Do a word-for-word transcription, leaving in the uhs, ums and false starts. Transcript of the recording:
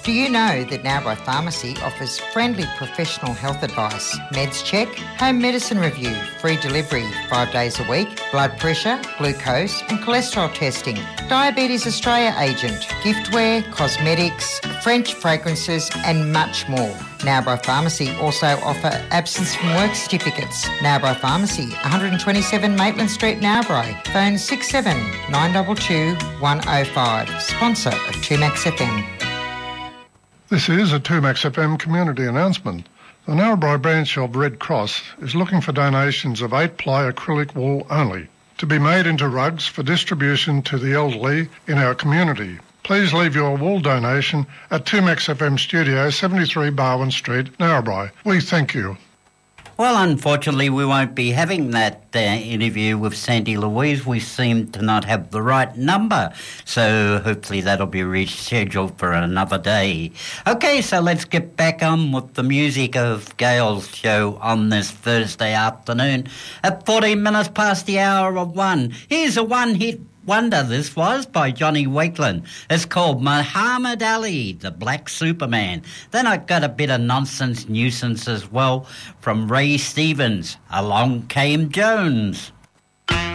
Do you know that Narrabri Pharmacy offers friendly professional health advice, meds check, home medicine review, free delivery five days a week, blood pressure, glucose and cholesterol testing, Diabetes Australia agent, giftware, cosmetics, French fragrances and much more. Narrabri Pharmacy also offer absence from work certificates. Narrabri Pharmacy, one twenty-seven Maitland Street, Narrabri. Phone six seven nine two two one oh five. Sponsor of two Max F M. This is a two Max F M community announcement. The Narrabri branch of Red Cross is looking for donations of eight-ply acrylic wool only to be made into rugs for distribution to the elderly in our community. Please leave your wool donation at two Max F M Studio, seventy-three Barwon Street, Narrabri. We thank you. Well, unfortunately, we won't be having that uh, interview with Sandy Louise. We seem to not have the right number, so hopefully that'll be rescheduled for another day. Okay, so let's get back on with the music of Gail's show on this Thursday afternoon at fourteen minutes past the hour of one. Here's a one-hit wonder this was by Johnny Wakelin. It's called Muhammad Ali, the Black Superman. Then I got a bit of nonsense nuisance as well from Ray Stevens. Along Came Jones.